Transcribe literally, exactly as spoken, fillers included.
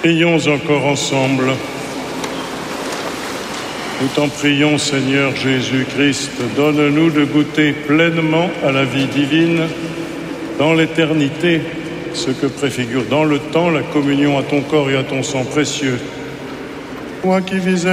Prions encore ensemble. Nous t'en prions, Seigneur Jésus-Christ, donne-nous de goûter pleinement à la vie divine dans l'éternité, ce que préfigure dans le temps la communion à ton corps et à ton sang précieux. Toi qui vis